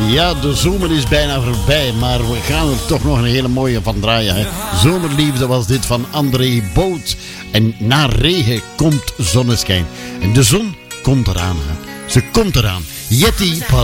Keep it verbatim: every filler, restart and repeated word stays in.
Ja, de zomer is bijna voorbij, maar we gaan er toch nog een hele mooie van draaien. Hè? Zomerliefde was dit van André Boot. En na regen komt zonneschijn. En de zon komt eraan. Hè? Ze komt eraan. Jetty Paul.